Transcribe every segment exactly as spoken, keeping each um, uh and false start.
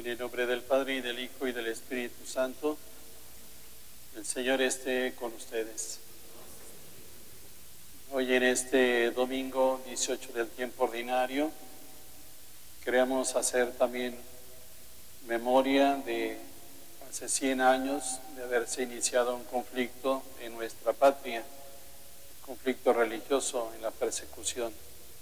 En el nombre del Padre, y del Hijo, y del Espíritu Santo, el Señor esté con ustedes. Hoy en este domingo dieciocho del tiempo ordinario, queremos hacer también memoria de hace cien años de haberse iniciado un conflicto en nuestra patria, un conflicto religioso en la persecución.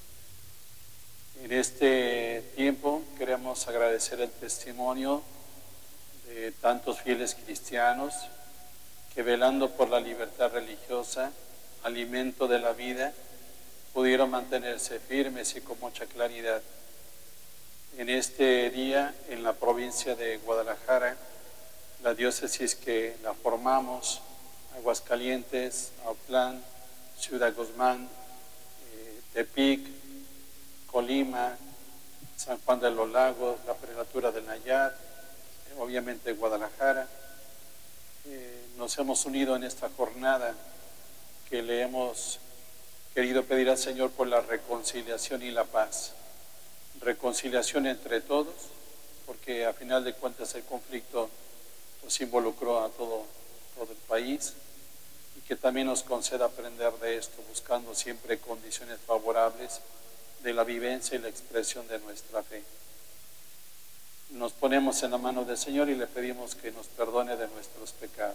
En este tiempo queremos agradecer el testimonio de tantos fieles cristianos que, velando por la libertad religiosa, alimento de la vida, pudieron mantenerse firmes y con mucha claridad. En este día, en la provincia de Guadalajara, la diócesis que la formamos, Aguascalientes, Autlán, Ciudad Guzmán, eh, Tepic, Colima, San Juan de los Lagos, la Prelatura del Nayar, eh, obviamente Guadalajara. Eh, nos hemos unido en esta jornada que le hemos querido pedir al Señor por la reconciliación y la paz. Reconciliación entre todos, porque a final de cuentas el conflicto nos involucró a todo, todo el país, y que también nos conceda aprender de esto, buscando siempre condiciones favorables de la vivencia y la expresión de nuestra fe. Nos ponemos en la mano del Señor y le pedimos que nos perdone de nuestros pecados.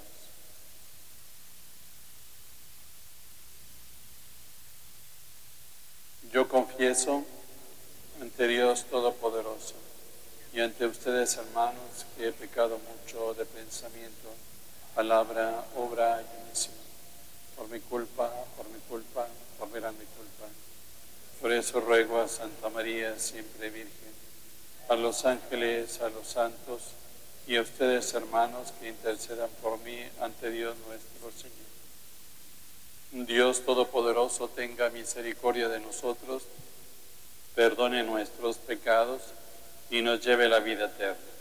Yo confieso ante Dios Todopoderoso y ante ustedes, hermanos, que he pecado mucho de pensamiento, palabra, obra y omisión, por mi culpa, por mi culpa, por mi gran culpa. Por eso ruego a Santa María, siempre Virgen, a los ángeles, a los santos y a ustedes, hermanos, que intercedan por mí ante Dios nuestro Señor. Dios Todopoderoso tenga misericordia de nosotros, perdone nuestros pecados y nos lleve a la vida eterna.